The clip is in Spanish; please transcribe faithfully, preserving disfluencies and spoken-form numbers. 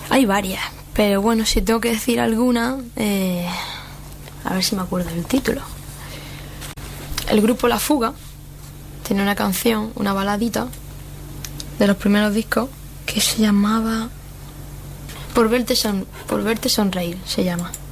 Hay varias, pero bueno, si tengo que decir alguna, eh, a ver si me acuerdo del título. El grupo La Fuga tiene una canción, una baladita de los primeros discos que se llamaba Por verte, son, por verte sonreír, se llama.